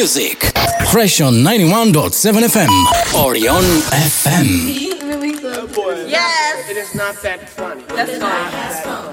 music. Fresh on 91.7 FM. Orion FM. Yes. It is not that funny. That's fine.